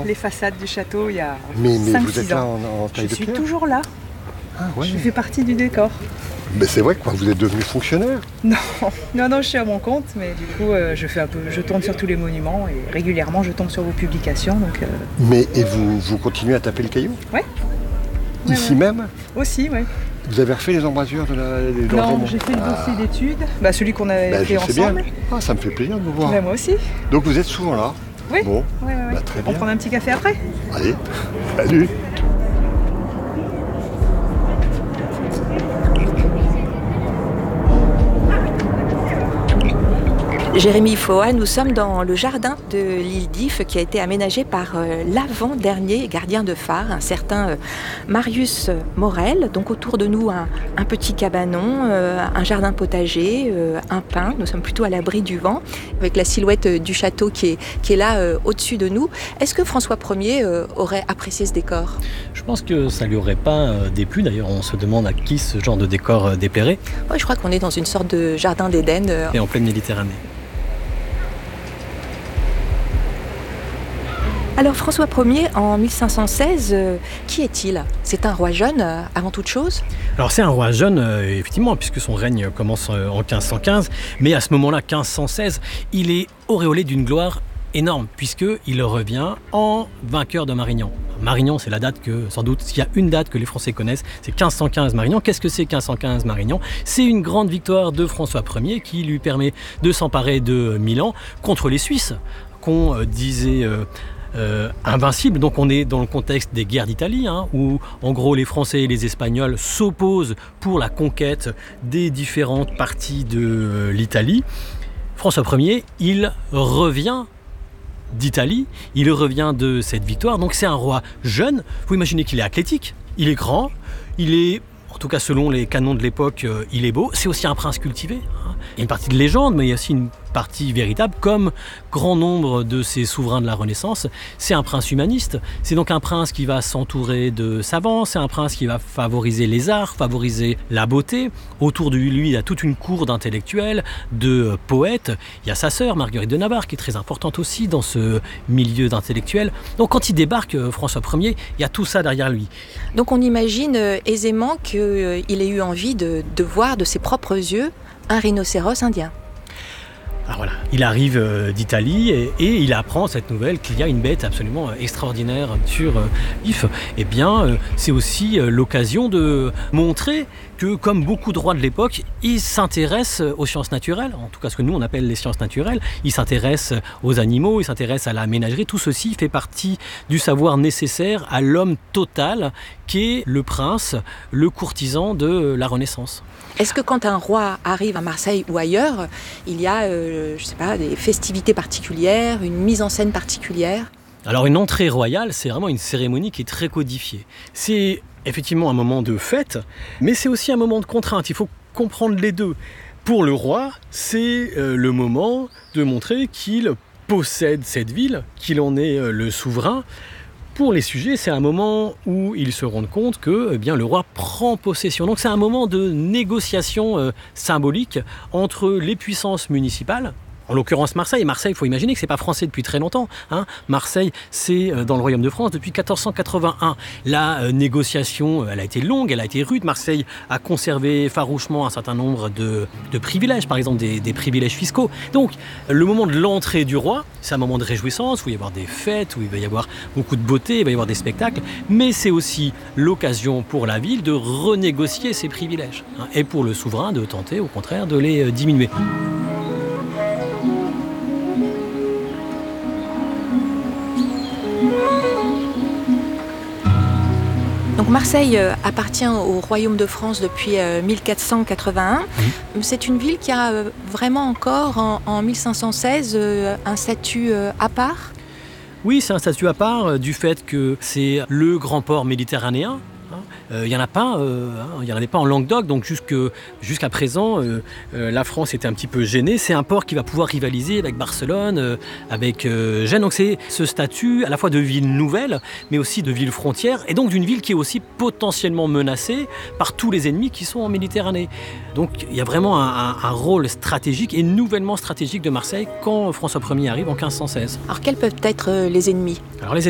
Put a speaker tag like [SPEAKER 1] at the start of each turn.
[SPEAKER 1] les façades du château il y a
[SPEAKER 2] Mais
[SPEAKER 1] 5-6
[SPEAKER 2] vous êtes là
[SPEAKER 1] ans.
[SPEAKER 2] en taille
[SPEAKER 1] Je
[SPEAKER 2] de
[SPEAKER 1] suis
[SPEAKER 2] pierre?
[SPEAKER 1] toujours là.
[SPEAKER 2] Ah ouais.
[SPEAKER 1] Je fais partie du décor.
[SPEAKER 2] Mais c'est vrai que quand vous êtes devenu fonctionnaire.
[SPEAKER 1] Non, je suis à mon compte, mais du coup, je tourne sur tous les monuments et régulièrement, je tombe sur vos publications. Donc,
[SPEAKER 2] Mais et vous continuez à taper le caillou?
[SPEAKER 1] Ouais.
[SPEAKER 2] Ici même?
[SPEAKER 1] Aussi, ouais.
[SPEAKER 2] Vous avez refait les embrasures de
[SPEAKER 1] Non,
[SPEAKER 2] l'enrobement?
[SPEAKER 1] j'ai fait le dossier d'études, celui qu'on avait
[SPEAKER 2] Ben,
[SPEAKER 1] fait
[SPEAKER 2] je sais bien.
[SPEAKER 1] ensemble.
[SPEAKER 2] Ah, ça me fait plaisir de vous voir.
[SPEAKER 1] Moi aussi.
[SPEAKER 2] Donc vous êtes souvent là?
[SPEAKER 1] Oui.
[SPEAKER 2] Bon,
[SPEAKER 1] Ouais.
[SPEAKER 2] très
[SPEAKER 1] On
[SPEAKER 2] bien.
[SPEAKER 1] prend un petit café après?
[SPEAKER 2] Allez, salut.
[SPEAKER 3] Jérémy Foa, nous sommes dans le jardin de l'île d'If qui a été aménagé par l'avant-dernier gardien de phare, un certain Marius Morel. Donc autour de nous, un petit cabanon, un jardin potager, un pin. Nous sommes plutôt à l'abri du vent, avec la silhouette du château qui est là au-dessus de nous. Est-ce que François Ier aurait apprécié ce décor?
[SPEAKER 4] Je pense que ça lui aurait pas déplu. D'ailleurs, on se demande à qui ce genre de décor déplairait.
[SPEAKER 3] Ouais, je crois qu'on est dans une sorte de jardin d'Éden.
[SPEAKER 4] Et en pleine Méditerranée.
[SPEAKER 3] Alors François Ier, en 1516, qui est-il? C'est un roi jeune avant toute chose?
[SPEAKER 4] Alors c'est un roi jeune, effectivement, puisque son règne commence en 1515. Mais à ce moment-là, 1516, il est auréolé d'une gloire énorme, puisqu'il revient en vainqueur de Marignan. Marignan, c'est la date que, sans doute, s'il y a une date que les Français connaissent, c'est 1515 Marignan. Qu'est-ce que c'est 1515 Marignan? C'est une grande victoire de François Ier qui lui permet de s'emparer de Milan contre les Suisses, qu'on disait invincibles. Donc on est dans le contexte des guerres d'Italie, où en gros les Français et les Espagnols s'opposent pour la conquête des différentes parties de l'Italie. François Ier, il revient d'Italie, il revient de cette victoire, donc c'est un roi jeune. Vous imaginez qu'il est athlétique, il est grand, il est, en tout cas selon les canons de l'époque, il est beau. C'est aussi un prince cultivé. Il y a une partie de légende, mais il y a aussi une partie véritable, comme grand nombre de ces souverains de la Renaissance. C'est un prince humaniste, c'est donc un prince qui va s'entourer de savants, c'est un prince qui va favoriser les arts, favoriser la beauté. Autour de lui, il y a toute une cour d'intellectuels, de poètes. Il y a sa sœur, Marguerite de Navarre, qui est très importante aussi dans ce milieu d'intellectuels. Donc quand il débarque, François Ier, il y a tout ça derrière lui.
[SPEAKER 3] Donc on imagine aisément qu'il ait eu envie de voir de ses propres yeux un rhinocéros indien.
[SPEAKER 4] Alors voilà, il arrive d'Italie et il apprend cette nouvelle qu'il y a une bête absolument extraordinaire sur If. Eh bien, c'est aussi l'occasion de montrer que, comme beaucoup de rois de l'époque, il s'intéresse aux sciences naturelles, en tout cas ce que nous on appelle les sciences naturelles. Il s'intéresse aux animaux, il s'intéresse à la ménagerie. Tout ceci fait partie du savoir nécessaire à l'homme total qu'est le prince, le courtisan de la Renaissance.
[SPEAKER 3] Est-ce que quand un roi arrive à Marseille ou ailleurs, il y a, des festivités particulières, une mise en scène particulière?
[SPEAKER 4] Alors une entrée royale, c'est vraiment une cérémonie qui est très codifiée. C'est effectivement un moment de fête, mais c'est aussi un moment de contrainte. Il faut comprendre les deux. Pour le roi, c'est le moment de montrer qu'il possède cette ville, qu'il en est le souverain. Pour les sujets, c'est un moment où ils se rendent compte que le roi prend possession. Donc c'est un moment de négociation symbolique entre les puissances municipales, en l'occurrence Marseille. Marseille, il faut imaginer que c'est pas français depuis très longtemps. Marseille, c'est dans le Royaume de France depuis 1481. La négociation, elle a été longue, elle a été rude. Marseille a conservé farouchement un certain nombre de privilèges, par exemple des privilèges fiscaux. Donc, le moment de l'entrée du roi, c'est un moment de réjouissance, où il va y avoir des fêtes, où il va y avoir beaucoup de beauté, il va y avoir des spectacles, mais c'est aussi l'occasion pour la ville de renégocier ses privilèges, et pour le souverain de tenter, au contraire, de les diminuer.
[SPEAKER 3] Donc Marseille appartient au Royaume de France depuis 1481. C'est une ville qui a vraiment encore, en 1516, un statut à part?
[SPEAKER 4] Oui, c'est un statut à part du fait que c'est le grand port méditerranéen. Il n'y en a pas, il n'y en avait pas en Languedoc, donc jusqu'à présent, la France était un petit peu gênée. C'est un port qui va pouvoir rivaliser avec Barcelone, avec Gênes. Donc c'est ce statut à la fois de ville nouvelle, mais aussi de ville frontière, et donc d'une ville qui est aussi potentiellement menacée par tous les ennemis qui sont en Méditerranée. Donc il y a vraiment un rôle stratégique et nouvellement stratégique de Marseille quand François Ier arrive en 1516.
[SPEAKER 3] Alors quels peuvent être les ennemis?
[SPEAKER 4] Alors les